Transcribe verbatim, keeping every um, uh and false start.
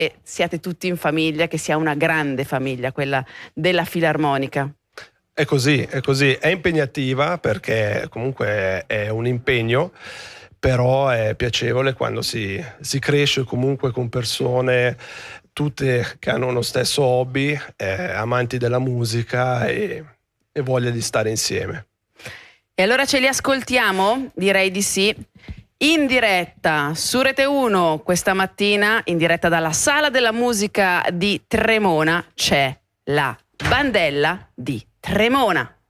e siate tutti in famiglia, che sia una grande famiglia, quella della Filarmonica. È così, è così, è impegnativa perché comunque è un impegno, però è piacevole quando si, si cresce comunque con persone tutte che hanno lo stesso hobby, eh, amanti della musica e, e voglia di stare insieme. E allora ce li ascoltiamo? Direi di sì. In diretta su Rete uno questa mattina, in diretta dalla Sala della Musica di Tremona, c'è la Bandella di Tremona.